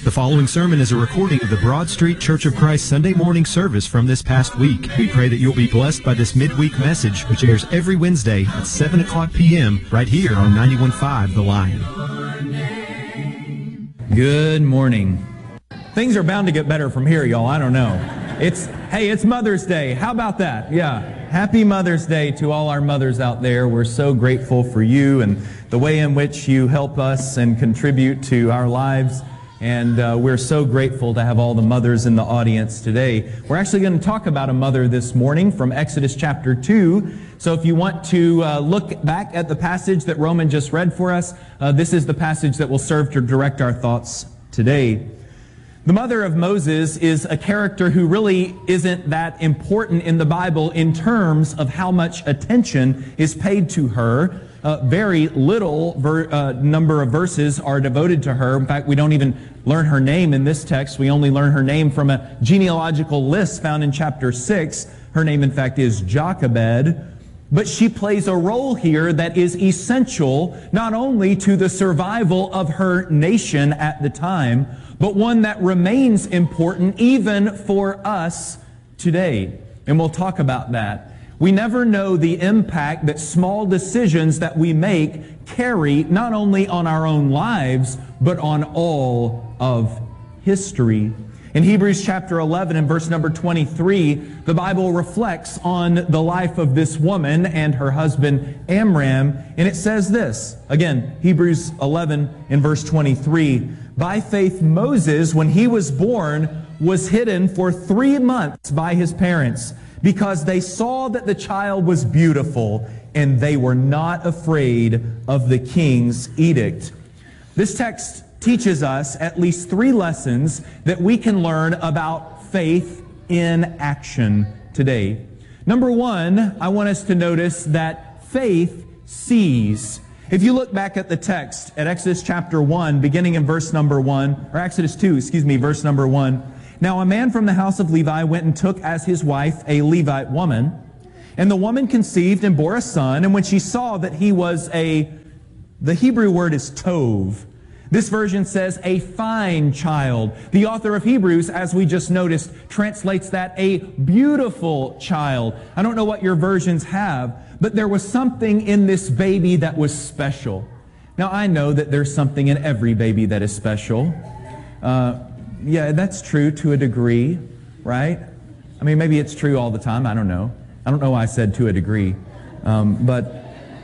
The following sermon is a recording of the Broad Street Church of Christ Sunday morning service from this past week. We pray that you'll be blessed by this midweek message, which airs every Wednesday at 7 o'clock p.m. right here on 91.5 The Lion. Good morning. Things are bound to get better from here, y'all. I don't know. It's Mother's Day. How about that? Yeah. Happy Mother's Day to all our mothers out there. We're so grateful for you and the way in which you help us and contribute to our lives. And we're so grateful to have all the mothers in the audience today. We're actually going to talk about a mother this morning from Exodus chapter 2. So if you want to look back at the passage that Roman just read for us, this is the passage that will serve to direct our thoughts today. The mother of Moses is a character who really isn't that important in the Bible in terms of how much attention is paid to her. Very little number of verses are devoted to her. In fact, we don't even learn her name in this text. We only learn her name from a genealogical list found in chapter 6. Her name, in fact, is Jochebed. But she plays a role here that is essential not only to the survival of her nation at the time, but one that remains important even for us today. And we'll talk about that. We never know the impact that small decisions that we make carry not only on our own lives, but on all of history. In Hebrews chapter 11 and verse number 23, the Bible reflects on the life of this woman and her husband Amram, and it says this. Again, Hebrews 11 and verse 23, "By faith Moses, when he was born, was hidden for 3 months by his parents, because they saw that the child was beautiful, and they were not afraid of the king's edict." This text teaches us at least 3 lessons that we can learn about faith in action today. Number 1, I want us to notice that faith sees. If you look back at the text at Exodus chapter 1, beginning in verse number 1, or Exodus 2, verse number 1, "Now a man from the house of Levi went and took as his wife a Levite woman, and the woman conceived and bore a son, and when she saw that he was the Hebrew word is tov. This version says a fine child. The author of Hebrews, as we just noticed, translates that a beautiful child. I don't know what your versions have, but there was something in this baby that was special. Now, I know that there's something in every baby that is special. Yeah, that's true to a degree, right? I mean, maybe it's true all the time. I don't know. I don't know why I said to a degree. But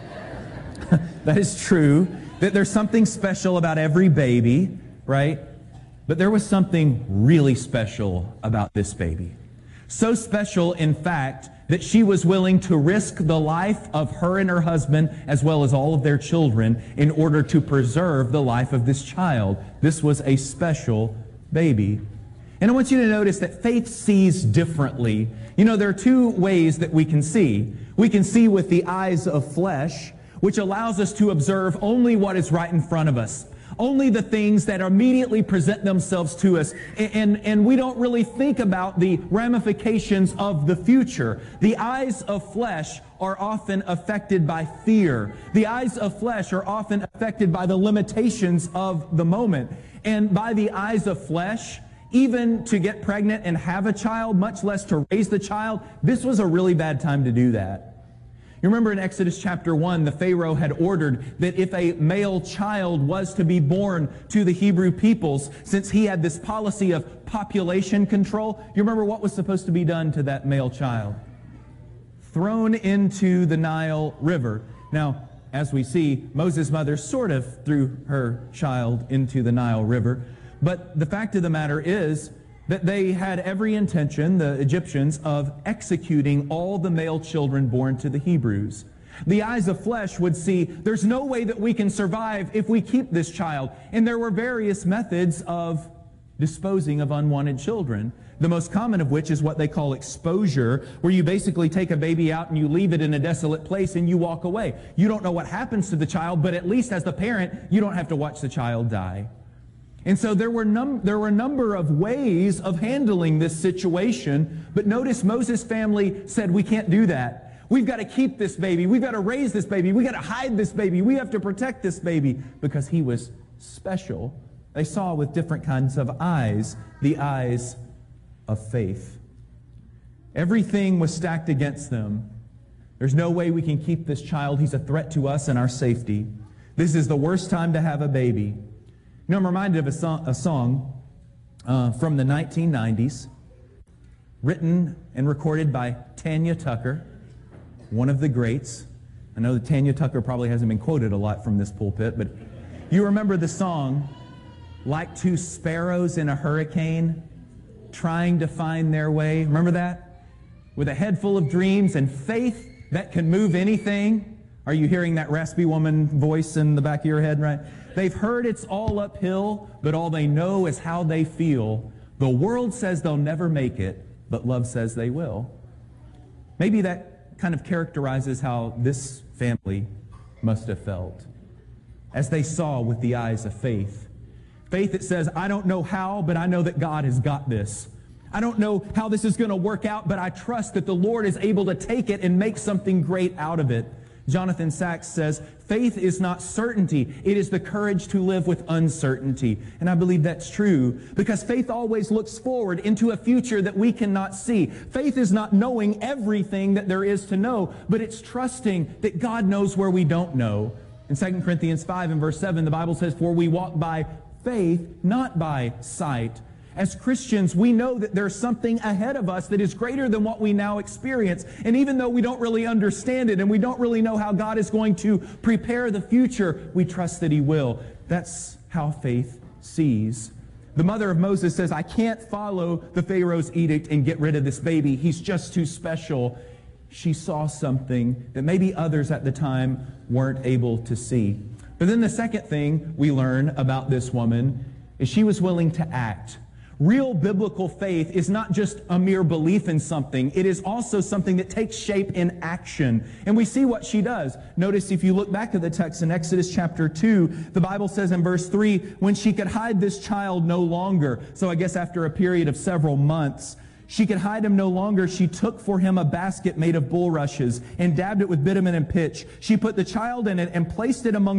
that is true. That there's something special about every baby, right? But there was something really special about this baby. So special, in fact, that she was willing to risk the life of her and her husband, as well as all of their children, in order to preserve the life of this child. This was a special baby. And I want you to notice that faith sees differently. You know, there are 2 ways that we can see. We can see with the eyes of flesh, which allows us to observe only what is right in front of us, only the things that immediately present themselves to us, and we don't really think about the ramifications of the future. The eyes of flesh are often affected by fear. The eyes of flesh are often affected by the limitations of the moment. And by the eyes of flesh, even to get pregnant and have a child, much less to raise the child, this was a really bad time to do that. You remember in Exodus chapter 1, the Pharaoh had ordered that if a male child was to be born to the Hebrew peoples, since he had this policy of population control, you remember what was supposed to be done to that male child? Thrown into the Nile River. Now, as we see, Moses' mother sort of threw her child into the Nile River, but the fact of the matter is that they had every intention, the Egyptians, of executing all the male children born to the Hebrews. The eyes of flesh would see, there's no way that we can survive if we keep this child. And there were various methods of disposing of unwanted children. The most common of which is what they call exposure, where you basically take a baby out and you leave it in a desolate place and you walk away. You don't know what happens to the child, but at least as the parent, you don't have to watch the child die. And so there were a number of ways of handling this situation, but notice Moses' family said, we can't do that. We've got to keep this baby. We've got to raise this baby. We've got to hide this baby. We have to protect this baby because he was special They saw with different kinds of eyes, the eyes of faith. Everything was stacked against them. There's no way we can keep this child. He's a threat to us and our safety. This is the worst time to have a baby. You know, I'm reminded of a song from the 1990s, written and recorded by Tanya Tucker, one of the greats. I know that Tanya Tucker probably hasn't been quoted a lot from this pulpit, but you remember the song, Like Two Sparrows in a Hurricane, Trying to Find Their Way. Remember that? With a head full of dreams and faith that can move anything. Are you hearing that raspy woman voice in the back of your head, right? They've heard it's all uphill, but all they know is how they feel. The world says they'll never make it, but love says they will. Maybe that kind of characterizes how this family must have felt as they saw with the eyes of faith. Faith that says, I don't know how, but I know that God has got this. I don't know how this is going to work out, but I trust that the Lord is able to take it and make something great out of it. Jonathan Sacks says, faith is not certainty. It is the courage to live with uncertainty. And I believe that's true because faith always looks forward into a future that we cannot see. Faith is not knowing everything that there is to know, but it's trusting that God knows where we don't know. In 2 Corinthians 5 and verse 7, the Bible says, for we walk by faith, not by sight. As Christians, we know that there's something ahead of us that is greater than what we now experience. And even though we don't really understand it and we don't really know how God is going to prepare the future, we trust that He will. That's how faith sees. The mother of Moses says, I can't follow the Pharaoh's edict and get rid of this baby. He's just too special. She saw something that maybe others at the time weren't able to see. But then the second thing we learn about this woman is she was willing to act. Real biblical faith is not just a mere belief in something. It is also something that takes shape in action. And we see what she does. Notice if you look back at the text in Exodus chapter 2, the Bible says in verse 3, when she could hide this child no longer, so I guess after a period of several months, she could hide him no longer. She took for him a basket made of bulrushes and dabbed it with bitumen and pitch. She put the child in it and placed it among